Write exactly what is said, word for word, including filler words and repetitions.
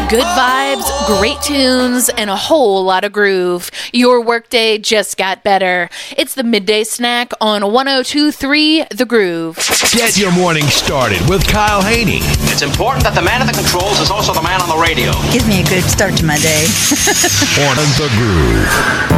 Good vibes, great tunes, and a whole lot of groove. Your workday just got better. It's the Midday Snack on one oh two point three The Groove. Get your morning started with Kyle Haney. It's important that the man at the controls is also the man on the radio. Gives me a good start to my day. On The Groove.